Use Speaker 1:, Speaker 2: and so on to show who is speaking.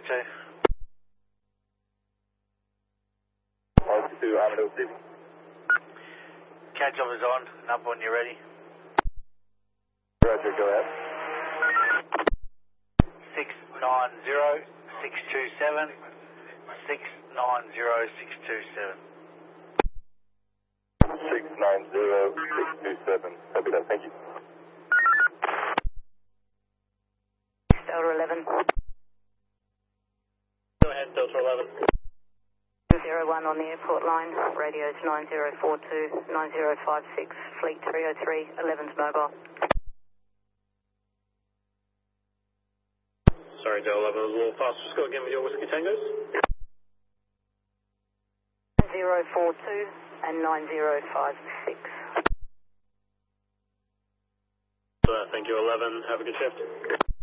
Speaker 1: 2.
Speaker 2: Altitude Amarillo City.
Speaker 1: Cat Chopper's on, number when you're ready.
Speaker 2: Roger, go ahead.
Speaker 1: 690627. 690627.
Speaker 2: 690627. Copy that, thank you.
Speaker 3: Delta 11.
Speaker 2: Go ahead, Delta 11.
Speaker 3: 01 on the airport line, radios 9042, 9056, fleet 303, 11's mobile.
Speaker 2: Sorry, Delta 11 was a little fast. Just go again with your Whiskey Tangos.
Speaker 3: 042 and 9056.
Speaker 2: Thank you, 11. Have a good shift.